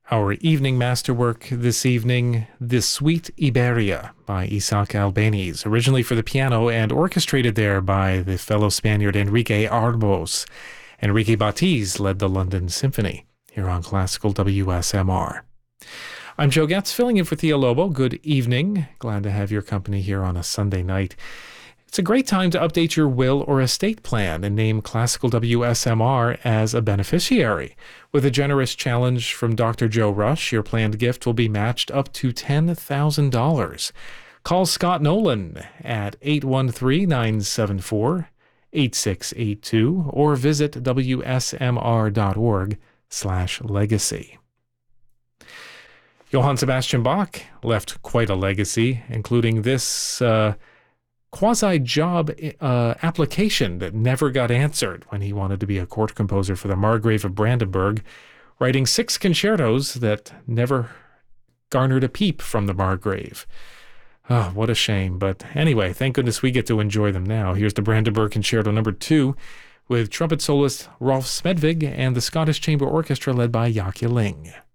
Our evening masterwork this evening, The Suite Iberia by Isaac Albéniz, originally for the piano and orchestrated there by the fellow Spaniard Enrique Arbós. Enrique Batiz led the London Symphony here on Classical WSMR. I'm Joe Getz, filling in for Thea Lobo. Good evening. Glad to have your company here on a Sunday night. It's a great time to update your will or estate plan and name Classical WSMR as a beneficiary. With a generous challenge from Dr. Joe Rush, your planned gift will be matched up to $10,000. Call Scott Nolan at 813-974-8682 or visit wsmr.org/legacy. Johann Sebastian Bach left quite a legacy, including this quasi-job application that never got answered when he wanted to be a court composer for the Margrave of Brandenburg, writing 6 concertos that never garnered a peep from the Margrave. Oh, what a shame. But anyway, thank goodness we get to enjoy them now. Here's the Brandenburg Concerto No. 2 with trumpet soloist Rolf Smedvig and the Scottish Chamber Orchestra led by Jaak Ling.